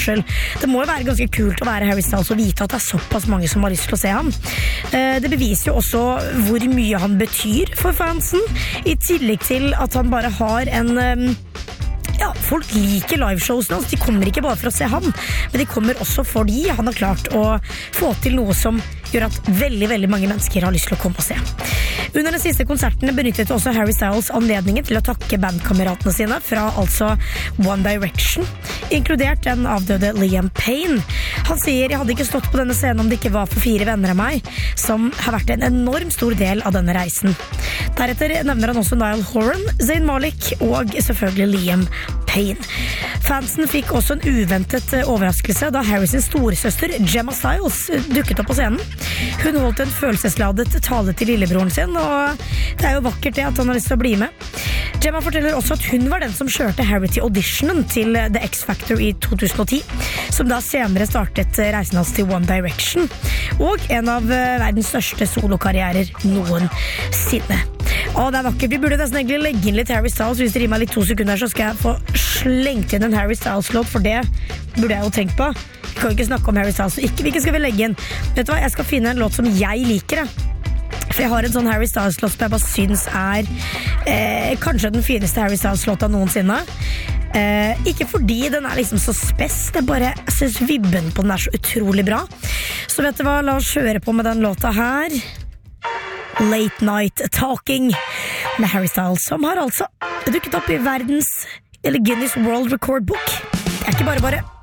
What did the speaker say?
etterspørsel. Det må jo være ganske kult å være Harry Styles og vite at det såpass mange som har lyst til å se ham. Det beviser jo også hvor mye han betyr for fansen, i tillegg til at han bare har en... folk liker liveshowsene, altså de kommer ikke bare for å se han, men de kommer også fordi han har klart å få til noe som gjør at veldig, veldig mange mennesker har lyst til å komme og se. Under den siste konserten benyttet også Harry Styles anledningen til å takke bandkameratene sine fra altså One Direction, inkludert den avdøde Liam Payne. Han sier, jeg hadde ikke stått på denne scenen om det ikke var for 4 venner av meg, som har vært en enorm stor del av denne reisen. Deretter nevner han også Niall Horan, Zayn Malik og selvfølgelig Liam Payne. Fansen fikk også en uventet overraskelse da Harrys storesøster Gemma Styles dukket opp på scenen. Hun holdt en følelsesladet tale til lillebroren sin, og det jo vakkert det at han har lyst til å bli med. Gemma forteller også at hun var den som kjørte Harry til auditionen til The X Factor i 2010, som da senere startet reisen hans til One Direction, og en av verdens største solokarrierer noensinne. Det vakkert. Vi burde nesten egentlig legge inn litt Harry Styles. Hvis det gir meg litt 2 sekunder, så skal jeg få slengt inn en Harry Styles-låt, for det burde jeg jo tenkt på. Vi kan jo ikke snakke om Harry Styles, hvilken skal vi legge inn? Vet du hva, jeg skal finne en låt som jeg liker, for jeg har en sånn Harry Styles-låt som jeg bare synes kanskje den fineste Harry Styles-låta noensinne. Ikke fordi den liksom så spes, det bare, jeg synes vibben på den så utrolig bra. Så vet du hva, la oss høre på med den låta her. Late Night Talking med Harry Styles, som har altså dukket opp i Guinness World Record Book. Det ikke bare.